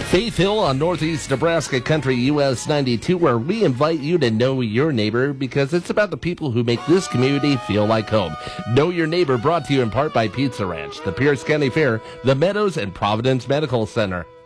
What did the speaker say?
Faith Hill on Northeast Nebraska Country US 92, where we invite you to know your neighbor because it's about the people who make this community feel like home. Know Your Neighbor, brought to you in part by Pizza Ranch, the Pierce County Fair, the Meadows, and Providence Medical Center.